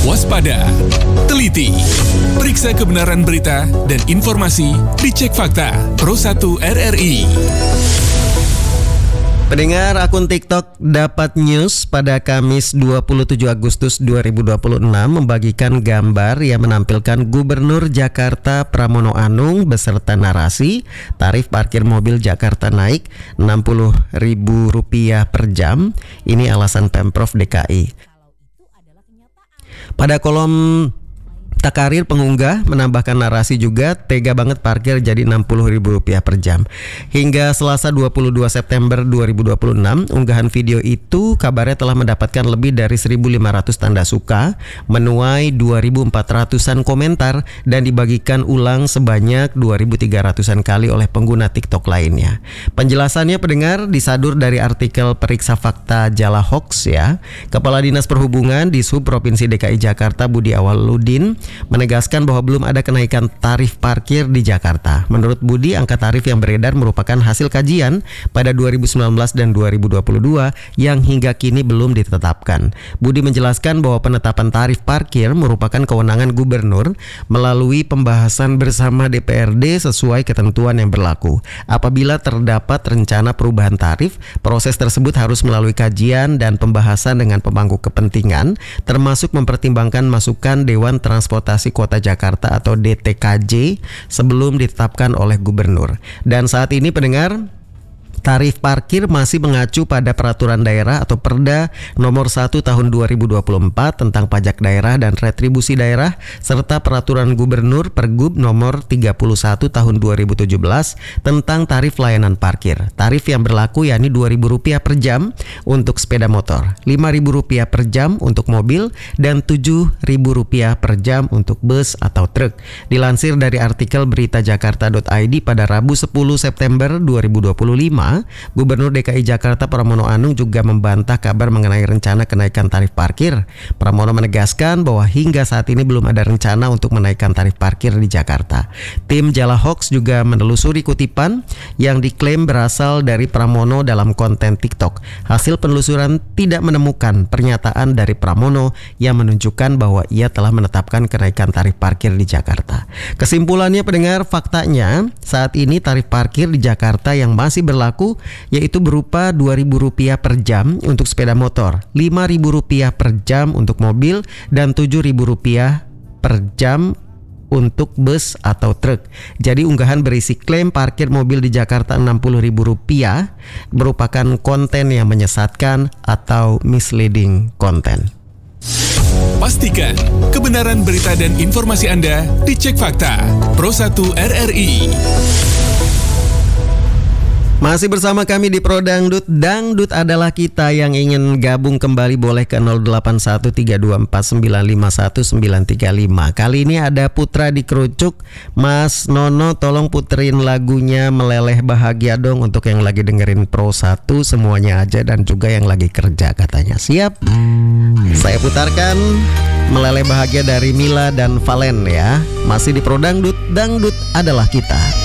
waspada, teliti, periksa kebenaran berita dan informasi di Cek Fakta Pro 1 RRI. Pendengar akun TikTok Dapat News pada Kamis 27 Agustus 2026 membagikan gambar yang menampilkan Gubernur Jakarta Pramono Anung beserta narasi tarif parkir mobil Jakarta naik Rp60.000 per jam. Ini alasan Pemprov DKI. Pada kolom Takarir pengunggah menambahkan narasi juga tega banget parkir jadi Rp60.000 per jam. Hingga Selasa 22 September 2026, unggahan video itu kabarnya telah mendapatkan lebih dari 1.500 tanda suka, menuai 2.400-an komentar dan dibagikan ulang sebanyak 2.300-an kali oleh pengguna TikTok lainnya. Penjelasannya pendengar disadur dari artikel Periksa Fakta Jalahoaks ya. Kepala Dinas Perhubungan di Sub Provinsi DKI Jakarta Budi Awaludin menegaskan bahwa belum ada kenaikan tarif parkir di Jakarta. Menurut Budi, angka tarif yang beredar merupakan hasil kajian pada 2019 dan 2022 yang hingga kini belum ditetapkan. Budi menjelaskan bahwa penetapan tarif parkir merupakan kewenangan gubernur melalui pembahasan bersama DPRD sesuai ketentuan yang berlaku. Apabila terdapat rencana perubahan tarif, proses tersebut harus melalui kajian dan pembahasan dengan pemangku kepentingan, termasuk mempertimbangkan masukan Dewan Transportasi Kota Jakarta atau DTKJ sebelum ditetapkan oleh gubernur. Dan saat ini pendengar, tarif parkir masih mengacu pada Peraturan Daerah atau Perda Nomor 1 Tahun 2024 tentang Pajak Daerah dan Retribusi Daerah serta Peraturan Gubernur Pergub Nomor 31 Tahun 2017 tentang tarif layanan parkir. Tarif yang berlaku yakni Rp2.000 per jam untuk sepeda motor, Rp5.000 per jam untuk mobil, dan Rp7.000 per jam untuk bus atau truk. Dilansir dari artikel berita jakarta.id pada Rabu 10 September 2025, Gubernur DKI Jakarta Pramono Anung juga membantah kabar mengenai rencana kenaikan tarif parkir. Pramono menegaskan bahwa hingga saat ini belum ada rencana untuk menaikkan tarif parkir di Jakarta. Tim Jalahoaks juga menelusuri kutipan yang diklaim berasal dari Pramono dalam konten TikTok. Hasil penelusuran tidak menemukan pernyataan dari Pramono yang menunjukkan bahwa ia telah menetapkan kenaikan tarif parkir di Jakarta. Kesimpulannya pendengar, faktanya saat ini tarif parkir di Jakarta yang masih berlaku yaitu berupa Rp2.000 per jam untuk sepeda motor, Rp5.000 per jam untuk mobil, dan Rp7.000 per jam untuk bus atau truk. Jadi unggahan berisi klaim parkir mobil di Jakarta Rp60.000 merupakan konten yang menyesatkan atau misleading konten. Pastikan kebenaran berita dan informasi Anda di Cek Fakta Pro 1 RRI. Masih bersama kami di Pro Dangdut. Dangdut adalah kita. Yang ingin gabung kembali boleh ke 081324951935. Kali ini ada Putra di Kerucuk. Mas Nono, tolong puterin lagunya Meleleh Bahagia dong untuk yang lagi dengerin Pro 1 semuanya aja dan juga yang lagi kerja katanya. Siap? Saya putarkan Meleleh Bahagia dari Mila dan Valen ya. Masih di Pro Dangdut. Dangdut adalah kita.